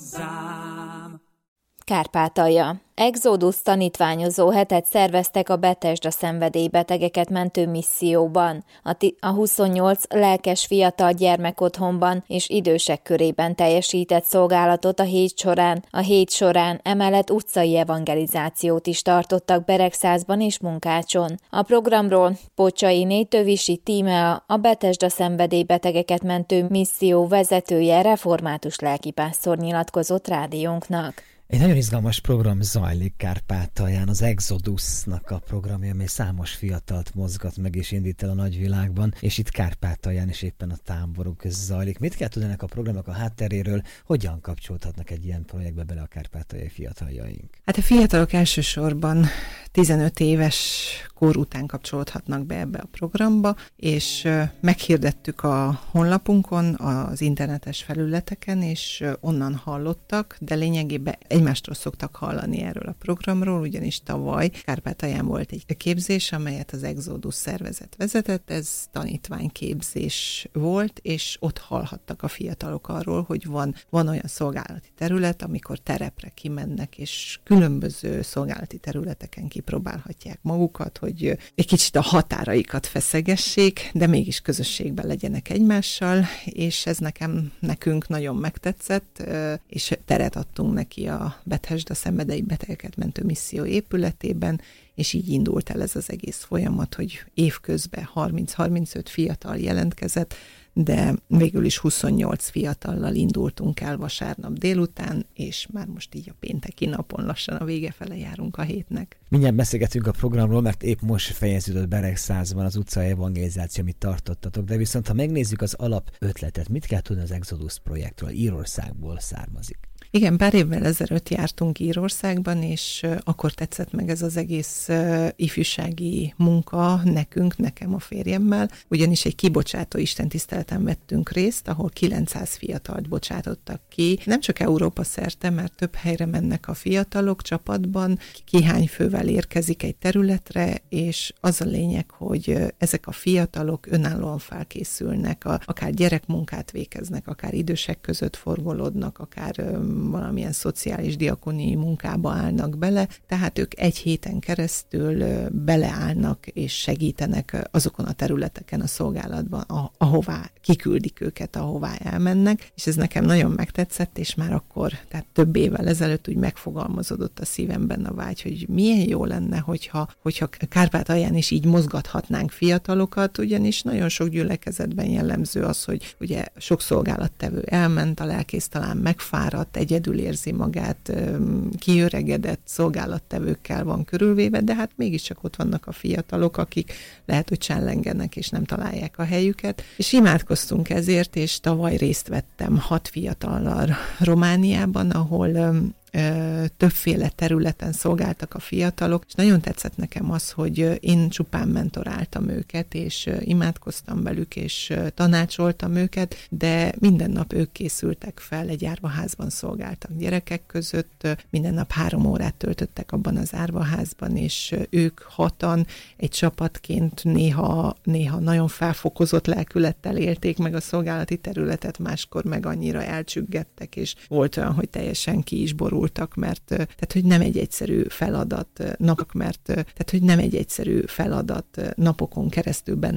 hozzám. Kárpátalja. Exodus tanítványozó hetet szerveztek a Betesda szenvedélybetegeket mentő misszióban. A 28 lelkes fiatal gyermekotthonban és idősek körében teljesített szolgálatot a hét során emellett utcai evangelizációt is tartottak Beregszázban és Munkácson. A programról Pocsainé Tövisi Tímea, a Betesda szenvedélybetegeket mentő misszió vezetője, református lelkipásztor nyilatkozott rádiónknak. Egy nagyon izgalmas program zajlik Kárpátalján, az Exodusnak a programja, amely számos fiatalt mozgat meg és indít el a nagyvilágban, és itt Kárpátalján is éppen a táborok zajlik. Mit kell tudni ennek a programnak a hátteréről, hogyan kapcsolódhatnak egy ilyen projektbe bele a kárpátaljai fiataljaink? Hát a fiatalok elsősorban 15 éves kor után kapcsolódhatnak be ebbe a programba, és meghirdettük a honlapunkon, az internetes felületeken, és onnan hallottak, de lényegében egymástól szoktak hallani erről a programról, ugyanis tavaly Kárpátalján volt egy képzés, amelyet az Exodus szervezet vezetett, ez tanítványképzés volt, és ott hallhattak a fiatalok arról, hogy van olyan szolgálati terület, amikor terepre kimennek, és különböző szolgálati területeken kipróbálhatják magukat, hogy egy kicsit a határaikat feszegessék, de mégis közösségben legyenek egymással, és ez nekünk nagyon megtetszett, és teret adtunk neki a Betesda szenvedélybetegeket mentő misszió épületében, és így indult el ez az egész folyamat, hogy évközben 30-35 fiatal jelentkezett, de végül is 28 fiatallal indultunk el vasárnap délután, és már most így a pénteki napon lassan a vége fele járunk a hétnek. Mindjárt beszélgetünk a programról, mert épp most fejeződött Beregszázban az utcai evangelizáció, amit tartottatok, de viszont ha megnézzük az alap ötletet, mit kell tudni az Exodus projektről? Írországból származik. Igen, pár évvel ezelőtt jártunk Írországban, és akkor tetszett meg ez az egész ifjúsági munka nekem a férjemmel, ugyanis egy kibocsátó istentiszteleten vettünk részt, ahol 900 fiatalt bocsátottak ki. Nem csak Európa szerte, mert több helyre mennek a fiatalok csapatban, ki hány fővel érkezik egy területre, és az a lényeg, hogy ezek a fiatalok önállóan felkészülnek, akár gyerekmunkát végeznek, akár idősek között forgolódnak, akár valamilyen szociális diakóniai munkába állnak bele, tehát ők egy héten keresztül beleállnak és segítenek azokon a területeken a szolgálatban, ahová kiküldik őket, ahová elmennek, és ez nekem nagyon megtetszett, és már akkor, tehát több évvel ezelőtt úgy megfogalmazódott a szívemben a vágy, hogy milyen jó lenne, hogyha Kárpátalján is így mozgathatnánk fiatalokat, ugyanis nagyon sok gyülekezetben jellemző az, hogy ugye sok szolgálattevő elment, a lelkész talán megfáradt, egyedül érzi magát, kiöregedett szolgálattevőkkel van körülvéve, de hát mégiscsak ott vannak a fiatalok, akik lehet, hogy csellengenek és nem találják a helyüket. És imádkoztunk ezért, és tavaly részt vettem 6 fiatallal Romániában, ahol többféle területen szolgáltak a fiatalok, és nagyon tetszett nekem az, hogy én csupán mentoráltam őket, és imádkoztam velük, és tanácsoltam őket, de minden nap ők készültek fel, egy árvaházban szolgáltak gyerekek között, minden nap 3 órát töltöttek abban az árvaházban, és ők 6-an egy csapatként néha nagyon felfokozott lelkülettel élték meg a szolgálati területet, máskor meg annyira elcsüggettek, és volt olyan, hogy teljesen ki is borultak, tehát hogy nem egy egyszerű feladat napokon keresztül benne